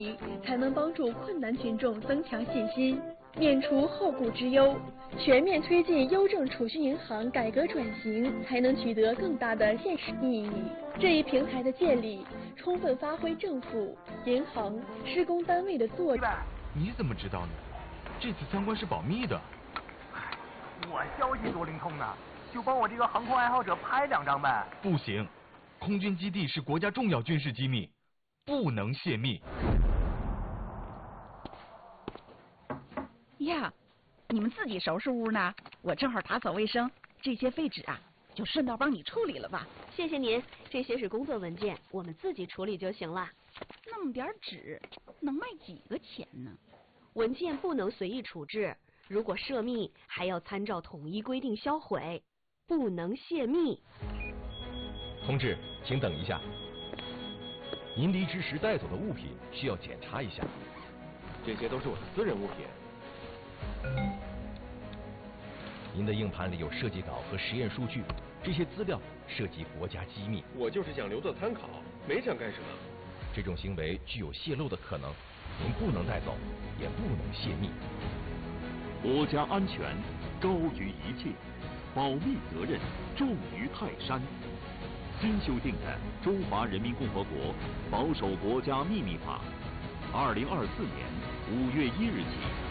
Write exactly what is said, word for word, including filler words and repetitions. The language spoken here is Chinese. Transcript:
才能帮助困难群众增强信心，免除后顾之忧。全面推进邮政储蓄银行改革转型，才能取得更大的现实意义。这一平台的建立，充分发挥政府、银行、施工单位的作用。 你怎么知道呢？这次参观是保密的。 我消息多灵通呢，就帮我这个航空爱好者拍两张呗。 不行，空军基地是国家重要军事机密，不能泄密。 呀，你们自己收拾屋呢？我正好打扫卫生，这些废纸啊，就顺道帮你处理了吧。 谢谢您，这些是工作文件，我们自己处理就行了。 那么点纸，能卖几个钱呢？ 文件不能随意处置，如果涉密，还要参照统一规定销毁，不能泄密。 同志，请等一下，您离职时带走的物品需要检查一下。 这些都是我的私人物品。 您的硬盘里有设计稿和实验数据，这些资料涉及国家机密。 我就是想留作参考，没想干什么。 这种行为具有泄露的可能，您不能带走，也不能泄密。 国家安全高于一切，保密责任重于泰山。新修订的《中华人民共和国保守国家秘密法》，二零二四年五月一日起